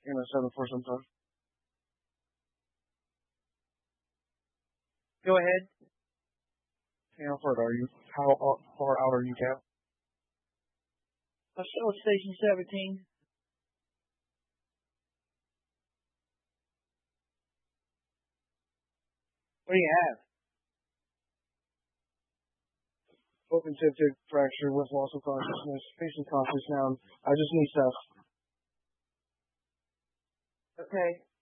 7-4 sometimes. Go ahead. How far are you? How far out are you, Cap? I'm still at station 17. What do you have? Open tip fracture with loss of consciousness. Patient conscious now. I just need stuff. Okay.